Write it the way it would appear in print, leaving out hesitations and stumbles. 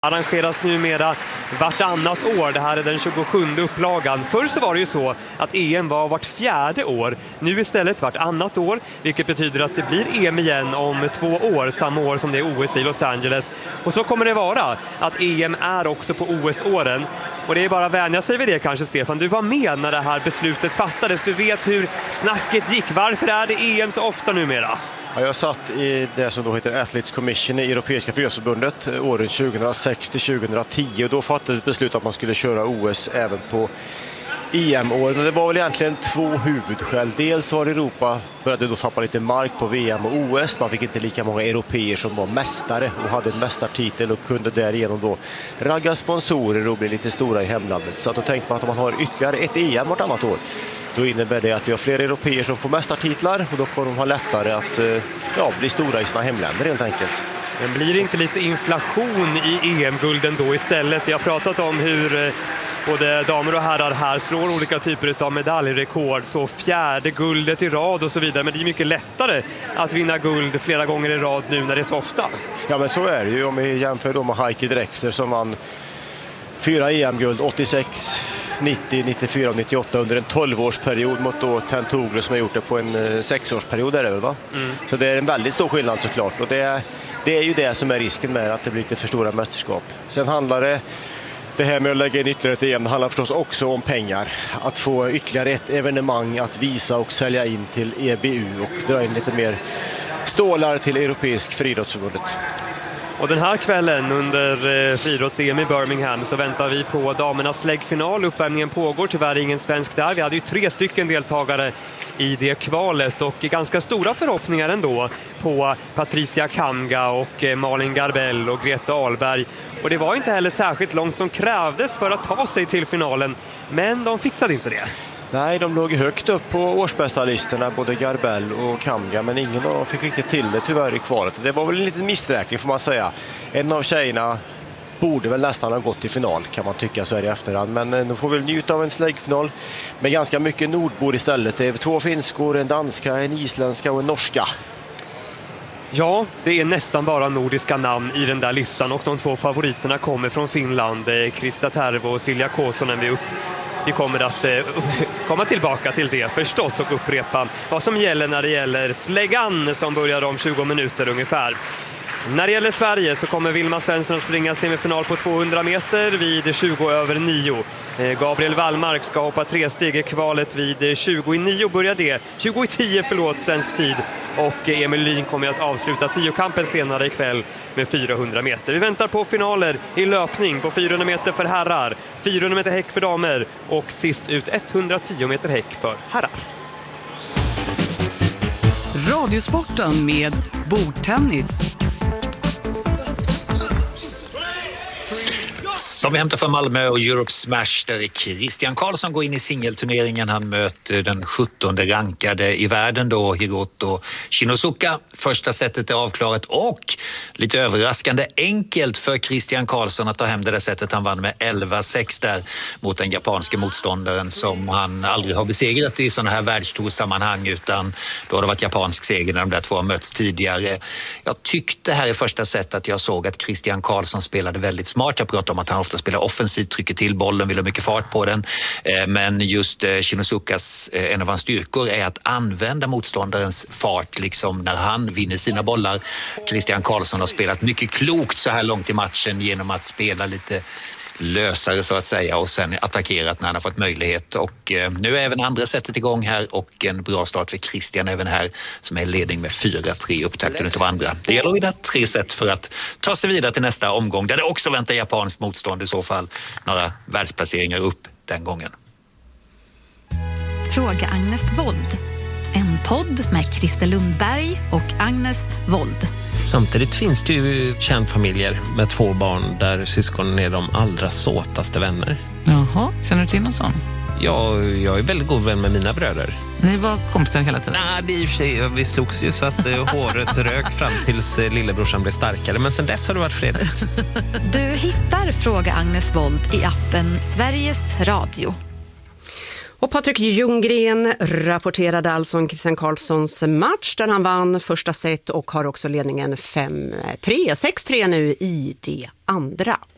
Arrangeras numera vartannat år. Det här är den 27:e upplagan. Förr så var det ju så att EM var vart fjärde år. Nu istället vartannat år, vilket betyder att det blir EM igen om 2 år, samma år som det är OS i Los Angeles. Och så kommer det vara att EM är också på OS-åren. Och det är bara att vänja sig vid det kanske, Stefan. Du var med när det här beslutet fattades. Du vet hur snacket gick. Varför är det EM så ofta numera? Ja, jag satt i det som då heter Athletes Commission i Europeiska friidrottsförbundet åren 2006 till 2010 och då fattades beslut att man skulle köra OS även på EM-åren. Det var väl egentligen 2 huvudskäl. Dels har Europa började då tappa lite mark på VM och OS. Man fick inte lika många europeer som var mästare och hade en mästartitel och kunde därigenom då ragga sponsorer och bli lite stora i hemlandet. Så att då tänkte man att om man har ytterligare ett EM vartannat år, då innebär det att vi har fler europeer som får mästartitlar och då kommer de ha lättare att bli stora i sina hemländer helt enkelt. Men blir det inte lite inflation i EM-gulden då istället? Vi har pratat om hur både damer och herrar här slår olika typer av medaljrekord. Så 4:e guldet i rad och så vidare. Men det är mycket lättare att vinna guld flera gånger i rad nu när det är så ofta. Ja, men så är det ju. Om vi jämför då med Heike Drexler som vann 4 EM-guld 86, 90, 94 och 98 under en 12-årsperiod mot då Tentoglu som har gjort det på en 6-årsperiod är det, va? Så det är en väldigt stor skillnad såklart och det är ju det som är risken med att det blir lite för stora mästerskap. Sen handlar det här med att lägga in ytterligare ett EM, det handlar förstås också om pengar. Att få ytterligare ett evenemang att visa och sälja in till EBU och dra in lite mer stålar till Europeisk friidrottsförbundet. Och den här kvällen under friidrotts-EM i Birmingham så väntar vi på damernas läggfinal. Uppvärmningen pågår, tyvärr ingen svensk där. Vi hade ju 3 stycken deltagare i det kvalet och ganska stora förhoppningar ändå på Patricia Kamga och Malin Garbell och Greta Ahlberg. Och det var inte heller särskilt långt som krävdes för att ta sig till finalen, men de fixade inte det. Nej, de låg högt upp på årsbästa-listorna, både Garbell och Kamga, men ingen av dem fick riktigt till det tyvärr i kvalet. Det var väl en liten missräkning får man säga. En av tjejerna borde väl nästan ha gått till final kan man tycka så här i efterhand, men nu får vi njuta av en släggfinal med ganska mycket nordbor istället. Det är 2 finskor, en danska, en isländska och en norska. Ja, det är nästan bara nordiska namn i den där listan och de 2 favoriterna kommer från Finland, Krista Tervo och Silja Kosonen. Vi kommer att komma tillbaka till det förstås och upprepa vad som gäller när det gäller släggan som börjar om 20 minuter ungefär. När det gäller Sverige så kommer Vilma Svensson att springa semifinal på 200 meter vid 20:09. Gabriel Wallmark ska hoppa 3 steg i kvalet vid 20:09 börjar det. 20:10 svensk tid. Och Emil Lyn kommer att avsluta 10-kampen senare ikväll med 400 meter. Vi väntar på finaler i löpning på 400 meter för herrar, 400 meter häck för damer och sist ut 110 meter häck för herrar. Radiosporten med bordtennis. Som vi hämtar från Malmö och Europe Smash där Christian Karlsson går in i singelturneringen. Han möter den 17:e rankade i världen då, Hiroto Shinosuka. Första setet är avklarat och lite överraskande enkelt för Christian Karlsson att ta hem det där setet. Han vann med 11-6 där mot den japanske motståndaren som han aldrig har besegrat i sådana här världstoursammanhang, utan då har det varit japansk seger när de där 2 har mötts tidigare. Jag tyckte här i första set att jag såg att Christian Karlsson spelade väldigt smart. Jag pratade om att han ofta spelar offensivt, trycker till bollen, vill ha mycket fart på den. Men just Shinosukas, en av hans styrkor är att använda motståndarens fart liksom när han vinner sina bollar. Christian Karlsson har spelat mycket klokt så här långt i matchen genom att spela lite lösare så att säga och sen attackerat när han har fått möjlighet. Och nu är även andra sättet igång här och en bra start för Christian även här som är ledning med 4-3 upptakten utav andra. Det gäller att vinna 3 set för att ta sig vidare till nästa omgång där det också väntar japanskt motstånd, i så fall några världsplaceringar upp den gången. Fråga Agnes Wold. En podd med Christer Lundberg och Agnes Wold. Samtidigt finns det ju kärnfamiljer med 2 barn där syskonen är de allra såtaste vänner. Jaha, känner du till någon sån? Ja, jag är väldigt god vän med mina bröder. Ni var kompisar hela tiden? Nej, det är i och för sig, vi slogs ju så att håret rök fram tills lillebrorsan blev starkare. Men sen dess har det varit fredligt. Du hittar Fråga Agnes Wold i appen Sveriges Radio. Och Patrik Ljunggren rapporterade alltså om Christian Karlssons match där han vann första set och har också ledningen 6-3 nu i det andra.